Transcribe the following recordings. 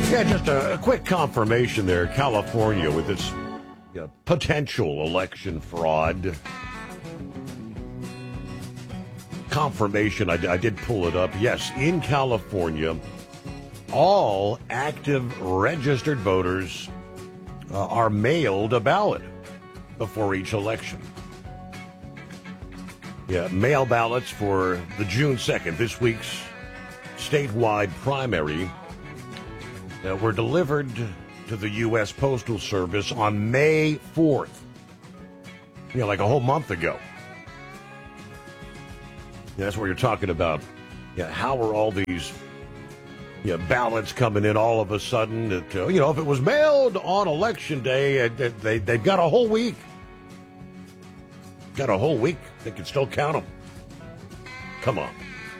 Yeah, just a quick confirmation there. California with its potential election fraud. Confirmation, I did pull it up. Yes, in California, all active registered voters are mailed a ballot before each election. Yeah, mail ballots for the June 2nd, this week's statewide primary, were delivered to the U.S. Postal Service on May 4th. Like a whole month ago. That's what you're talking about. How are all these ballots coming in all of a sudden? If it was mailed on Election Day, they've got a whole week. Got a whole week. They can still count them. Come on.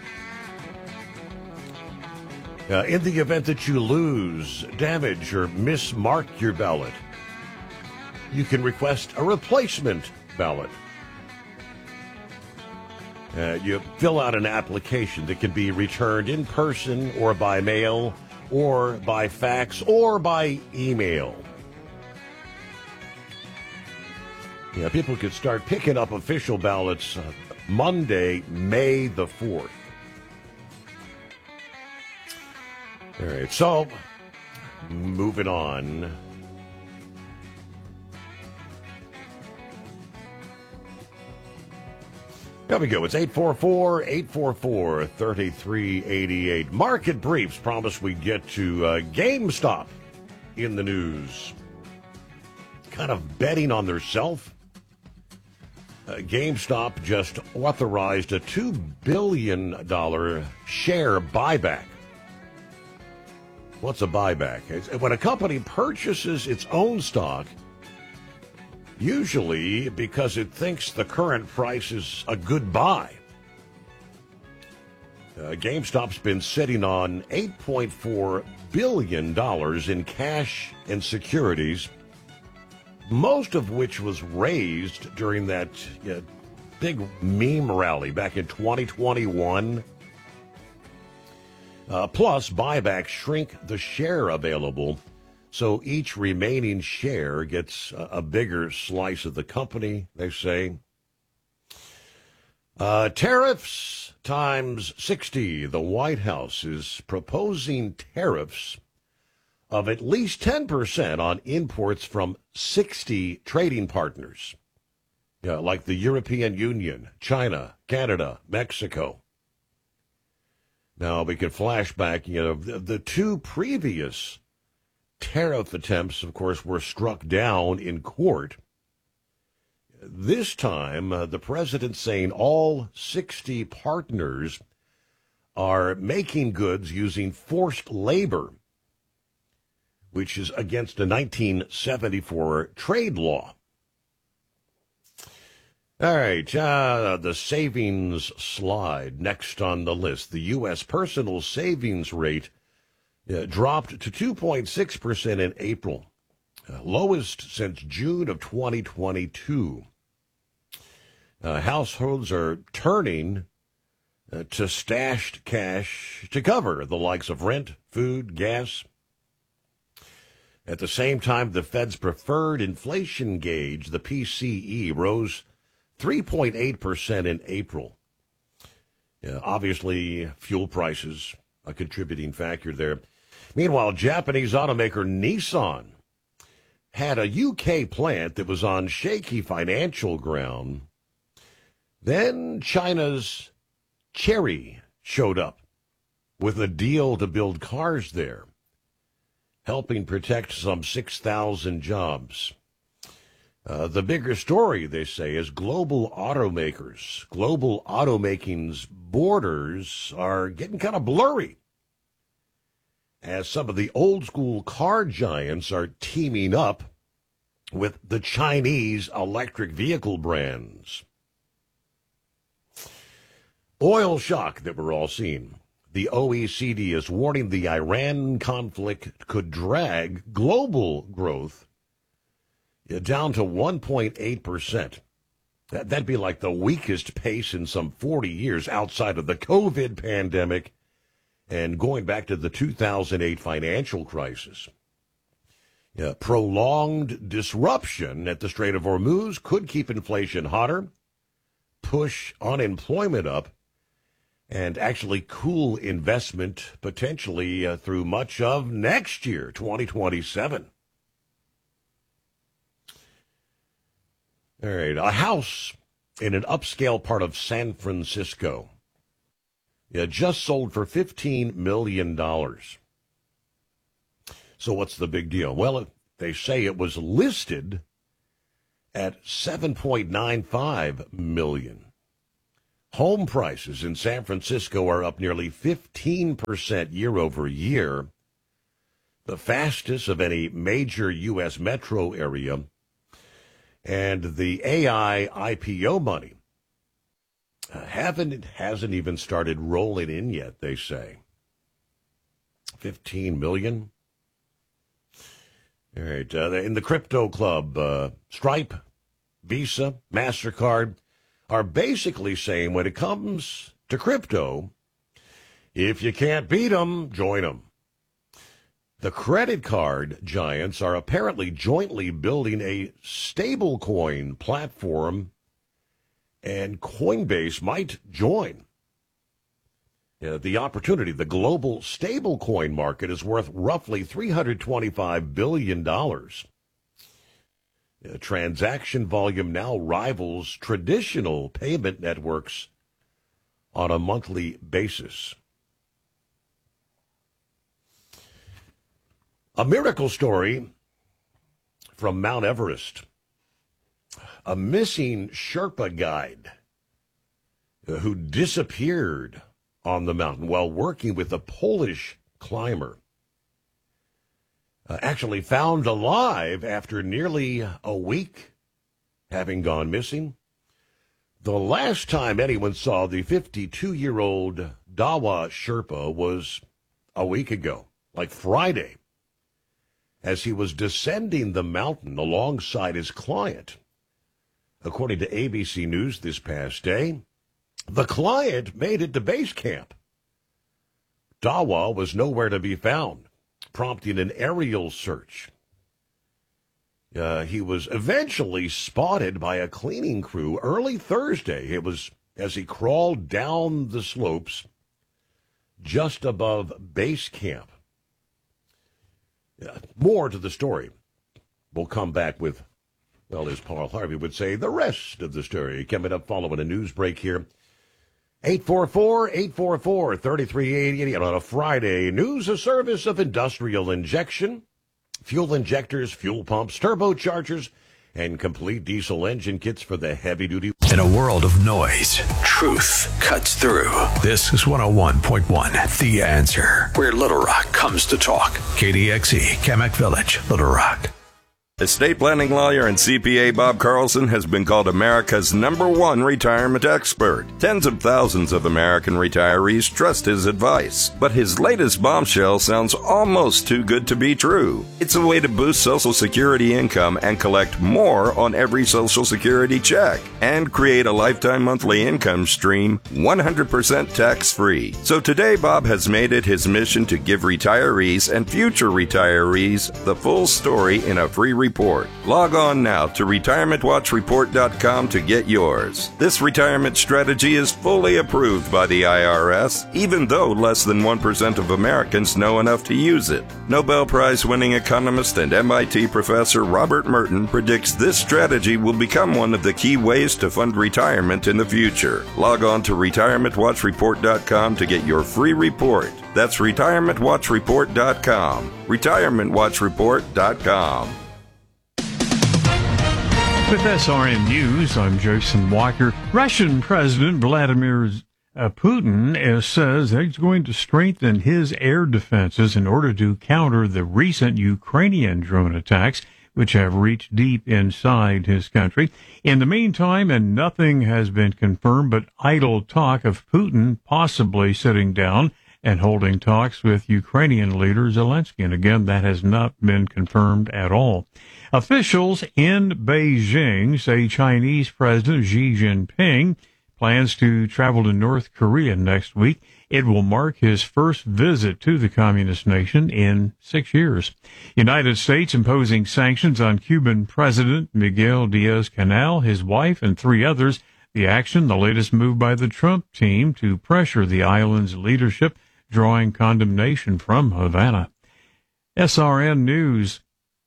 In the event that you lose, damage, or mismark your ballot, you can request a replacement ballot. You fill out an application that can be returned in person or by mail or by fax or by email. People could start picking up official ballots Monday, May the 4th. All right, so moving on. There we go. It's 844-844-3388. Market briefs promise we get to GameStop in the news. Kind of betting on theirself. GameStop just authorized a $2 billion share buyback. What's a buyback? It's when a company purchases its own stock, usually because it thinks the current price is a good buy. GameStop's been sitting on $8.4 billion in cash and securities, most of which was raised during that big meme rally back in 2021. Plus, buybacks shrink the share available, so each remaining share gets a bigger slice of the company, they say. Tariffs times 60. The White House is proposing tariffs of at least 10% on imports from 60 trading partners, like the European Union, China, Canada, Mexico. Now, we can flash back, the two previous tariff attempts, of course, were struck down in court. This time, the president's saying all 60 partners are making goods using forced labor, which is against a 1974 trade law. All right, the savings slide next on the list. The U.S. personal savings rate dropped to 2.6% in April, lowest since June of 2022. Households are turning to stashed cash to cover the likes of rent, food, gas. At the same time, the Fed's preferred inflation gauge, the PCE, rose 3.8% in April. Obviously, fuel prices, a contributing factor there. Meanwhile, Japanese automaker Nissan had a UK plant that was on shaky financial ground. Then China's Chery showed up with a deal to build cars there, helping protect some 6,000 jobs. The bigger story, they say, is global automakers. Global automaking's borders are getting kind of blurry, as some of the old-school car giants are teaming up with the Chinese electric vehicle brands. Oil shock that we're all seeing. The OECD is warning the Iran conflict could drag global growth down to 1.8%. That'd be like the weakest pace in some 40 years outside of the COVID pandemic And going back to the 2008 financial crisis, prolonged disruption at the Strait of Hormuz could keep inflation hotter, push unemployment up, and actually cool investment potentially through much of next year, 2027. All right, a house in an upscale part of San Francisco just sold for $15 million. So what's the big deal? Well, they say it was listed at $7.95 million. Home prices in San Francisco are up nearly 15% year over year, the fastest of any major U.S. metro area. And the AI IPO money hasn't even started rolling in yet, they say. 15 million. All right, in the crypto club, Stripe, Visa, MasterCard are basically saying when it comes to crypto, if you can't beat them, join them. The credit card giants are apparently jointly building a stablecoin platform, and Coinbase might join. The opportunity, the global stablecoin market is worth roughly $325 billion. Transaction volume now rivals traditional payment networks on a monthly basis. A miracle story from Mount Everest. A missing Sherpa guide who disappeared on the mountain while working with a Polish climber. Actually found alive after nearly a week having gone missing. The last time anyone saw the 52-year-old Dawa Sherpa was a week ago, like Friday, as he was descending the mountain alongside his client. According to ABC News this past day, the client made it to base camp. Dawa was nowhere to be found, prompting an aerial search. He was eventually spotted by a cleaning crew early Thursday. It was as he crawled down the slopes just above base camp. More to the story. We'll come back with, well, as Paul Harvey would say, the rest of the story coming up following a news break here. 844-844-3388 on a Friday. News, a service of Industrial Injection. Fuel injectors, fuel pumps, turbochargers, and complete diesel engine kits for the heavy-duty. In a world of noise, truth cuts through. This is 101.1 The Answer, where Little Rock comes to talk. KDXE, Kamak Village, Little Rock. Estate planning lawyer and CPA Bob Carlson has been called America's #1 retirement expert. Tens of thousands of American retirees trust his advice. But his latest bombshell sounds almost too good to be true. It's a way to boost Social Security income and collect more on every Social Security check and create a lifetime monthly income stream 100% tax-free. So today, Bob has made it his mission to give retirees and future retirees the full story in a free report. Log on now to retirementwatchreport.com to get yours. This retirement strategy is fully approved by the IRS, even though less than 1% of Americans know enough to use it. Nobel Prize-winning economist and MIT professor Robert Merton predicts this strategy will become one of the key ways to fund retirement in the future. Log on to retirementwatchreport.com to get your free report. That's retirementwatchreport.com. retirementwatchreport.com. With SRN News, I'm Jason Walker. Russian President Vladimir Putin says he's going to strengthen his air defenses in order to counter the recent Ukrainian drone attacks, which have reached deep inside his country. In the meantime, and nothing has been confirmed, but idle talk of Putin possibly sitting down and holding talks with Ukrainian leader Zelensky. And again, that has not been confirmed at all. Officials in Beijing say Chinese President Xi Jinping plans to travel to North Korea next week It will mark his first visit to the communist nation in 6 years. United States imposing sanctions on Cuban President Miguel Diaz-Canel, his wife, and 3 others. The action, the latest move by the Trump team to pressure the island's leadership, drawing condemnation from Havana. SRN News.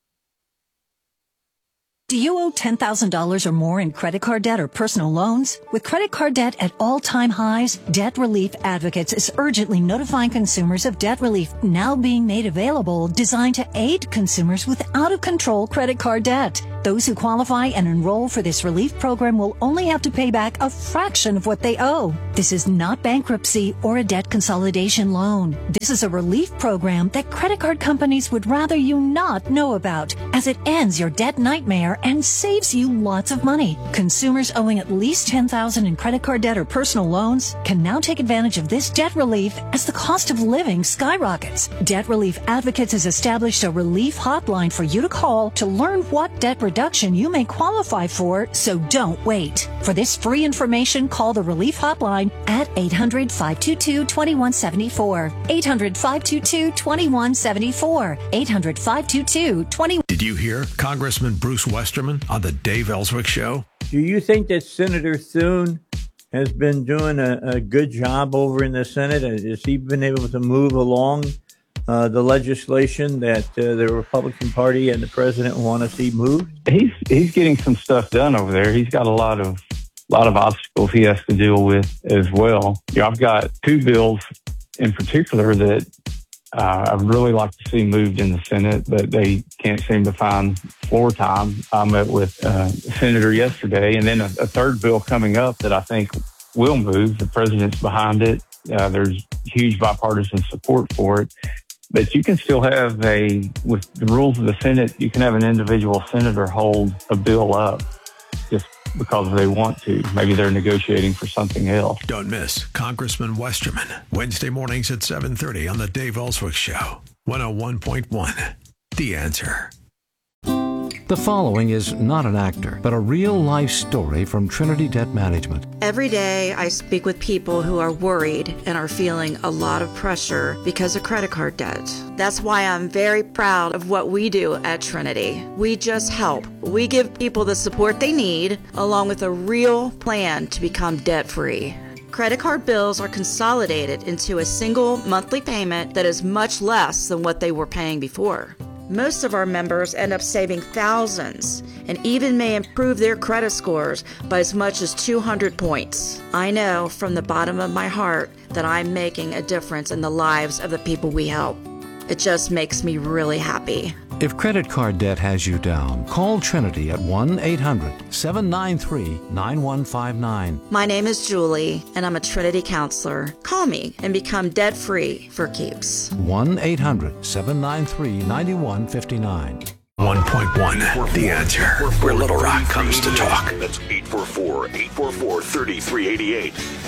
Do you owe $10,000 or more in credit card debt or personal loans? With credit card debt at all-time highs, Debt Relief Advocates is urgently notifying consumers of debt relief now being made available, designed to aid consumers with out-of-control credit card debt. Those who qualify and enroll for this relief program will only have to pay back a fraction of what they owe. This is not bankruptcy or a debt consolidation loan. This is a relief program that credit card companies would rather you not know about, as it ends your debt nightmare and saves you lots of money. Consumers owing at least $10,000 in credit card debt or personal loans can now take advantage of this debt relief as the cost of living skyrockets. Debt Relief Advocates has established a relief hotline for you to call to learn what debt reduction you may qualify for, so don't wait. For this free information, call the relief hotline at 800-522-2174. 800-522-2174. 800-522-2174. Did you hear Congressman Bruce Westerman on the Dave Ellswick Show? Do you think that Senator Thune has been doing a good job over in the Senate? Has he been able to move along the legislation that the Republican Party and the president want to see moved? He's getting some stuff done over there. He's got a lot of obstacles he has to deal with as well. I've got 2 bills in particular that I'd really like to see moved in the Senate, but they can't seem to find floor time. I met with a senator yesterday, and then a 3rd bill coming up that I think will move. The president's behind it. There's huge bipartisan support for it. But you can still have with the rules of the Senate, you can have an individual senator hold a bill up just because they want to. Maybe they're negotiating for something else. Don't miss Congressman Westerman, Wednesday mornings at 7:30 on the Dave Ellswick Show. 101.1, The Answer. The following is not an actor, but a real-life story from Trinity Debt Management. Every day I speak with people who are worried and are feeling a lot of pressure because of credit card debt. That's why I'm very proud of what we do at Trinity. We just help. We give people the support they need, along with a real plan to become debt-free. Credit card bills are consolidated into a single monthly payment that is much less than what they were paying before. Most of our members end up saving thousands and even may improve their credit scores by as much as 200 points. I know from the bottom of my heart that I'm making a difference in the lives of the people we help. It just makes me really happy. If credit card debt has you down, call Trinity at 1-800-793-9159. My name is Julie, and I'm a Trinity counselor. Call me and become debt-free for keeps. 1-800-793-9159. 101.1, The Answer, where Little Rock comes to talk. That's 844-844-3388.